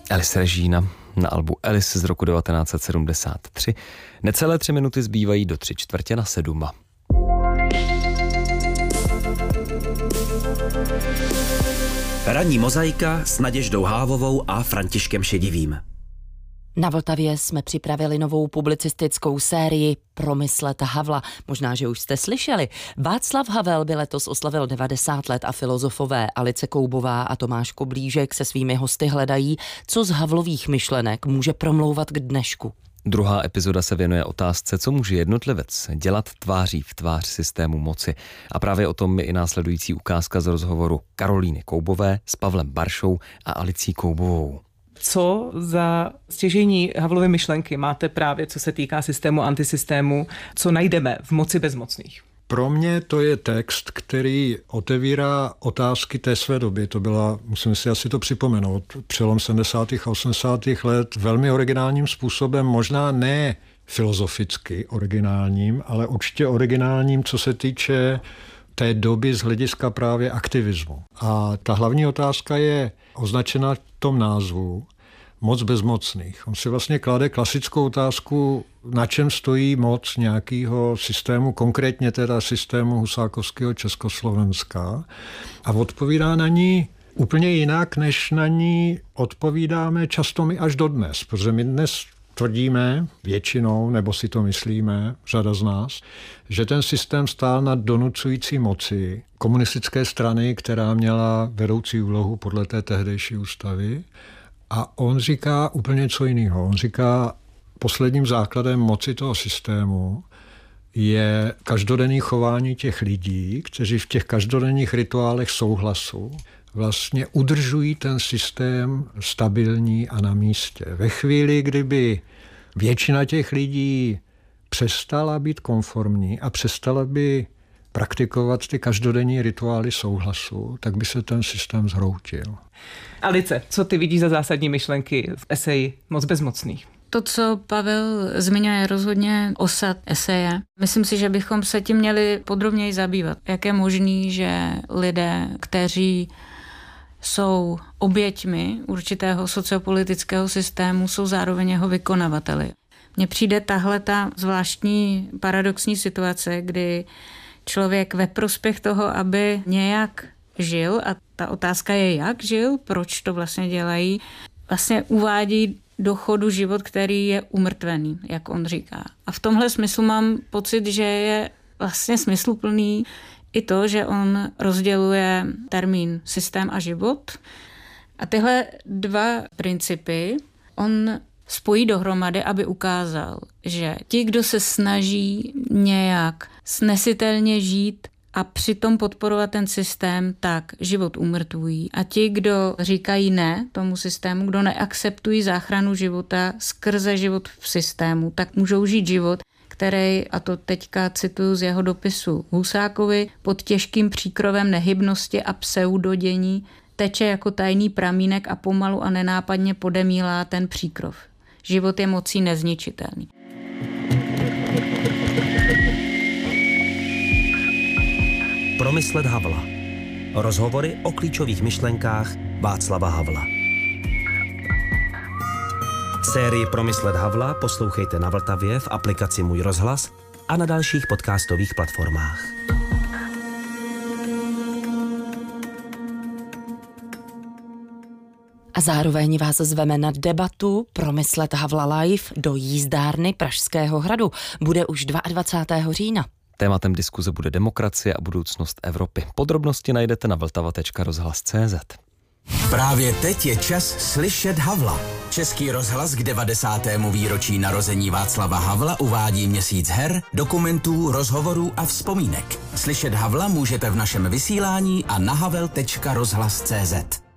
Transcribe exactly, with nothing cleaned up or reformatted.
Alice Regina na albu Alice z roku devatenáct set sedmdesát tři. Necelé tři minuty zbývají do tři čtvrtě na sedm. Ranní mozaika s Naděždou Hávovou a Františkem Šedivým. Na Vltavě jsme připravili novou publicistickou sérii Promyslet Havla. Možná, že už jste slyšeli. Václav Havel by letos oslavil devadesát let a filozofové Alice Koubová a Tomáš Koblížek se svými hosty hledají, co z Havlových myšlenek může promlouvat k dnešku. Druhá epizoda se věnuje otázce, co může jednotlivec dělat tváří v tvář systému moci. A právě o tom je i následující ukázka z rozhovoru Karolíny Koubové s Pavlem Baršou a Alicí Koubovou. Co za stěžejní Havlovy myšlenky máte právě, co se týká systému, antisystému, co najdeme v Moci bezmocných? Pro mě to je text, který otevírá otázky té své doby. To byla, musím si asi to připomenout, přelom sedmdesátých a osmdesátých let velmi originálním způsobem, možná ne filozoficky originálním, ale určitě originálním, co se týče té doby z hlediska právě aktivismu. A ta hlavní otázka je označena v tom názvu Moc bezmocných. On si vlastně klade klasickou otázku, na čem stojí moc nějakého systému, konkrétně teda systému husákovského Československa, a odpovídá na ní úplně jinak, než na ní odpovídáme často my až dodnes, protože my dnes tvrdíme většinou, nebo si to myslíme, řada z nás, že ten systém stál nad donucující moci komunistické strany, která měla vedoucí úlohu podle té tehdejší ústavy. A on říká úplně něco jiného. On říká, posledním základem moci toho systému je každodenní chování těch lidí, kteří v těch každodenních rituálech souhlasu vlastně udržují ten systém stabilní a na místě. Ve chvíli, kdyby většina těch lidí přestala být konformní a přestala by praktikovat ty každodenní rituály souhlasu, tak by se ten systém zhroutil. Alice, co ty vidíš za zásadní myšlenky v eseji Moc bezmocných? To, co Pavel zmiňuje, je rozhodně osad eseje. Myslím si, že bychom se tím měli podrobněji zabývat. Jak je možný, že lidé, kteří jsou oběťmi určitého sociopolitického systému, jsou zároveň jeho vykonavateli. Mně přijde tahle ta zvláštní paradoxní situace, kdy člověk ve prospěch toho, aby nějak žil, a ta otázka je, jak žil, proč to vlastně dělají, vlastně uvádí do chodu život, který je umrtvený, jak on říká. A v tomhle smyslu mám pocit, že je vlastně smysluplný i to, že on rozděluje termín systém a život. A tyhle dva principy on spojí dohromady, aby ukázal, že ti, kdo se snaží nějak snesitelně žít a přitom podporovat ten systém, tak život umrtvují. A ti, kdo říkají ne tomu systému, kdo neakceptují záchranu života skrze život v systému, tak můžou žít život, který, a to teďka cituju z jeho dopisu Husákovi, pod těžkým příkrovem nehybnosti a pseudodění teče jako tajný pramínek a pomalu a nenápadně podemílá ten příkrov. Život je mocí nezničitelný. Promyslet Havla. Rozhovory o klíčových myšlenkách Václava Havla. Sérii Promyslet Havla poslouchejte na Vltavě v aplikaci Můj rozhlas a na dalších podcastových platformách. A zároveň vás zveme na debatu Promyslet Havla Live do jízdárny Pražského hradu. Bude už dvacátého druhého října. Tématem diskuze bude demokracie a budoucnost Evropy. Podrobnosti najdete na vltava tečka rozhlas tečka cé zet. Právě teď je čas slyšet Havla. Český rozhlas k devadesátému výročí narození Václava Havla uvádí měsíc her, dokumentů, rozhovorů a vzpomínek. Slyšet Havla můžete v našem vysílání a na havel tečka rozhlas tečka cé zet.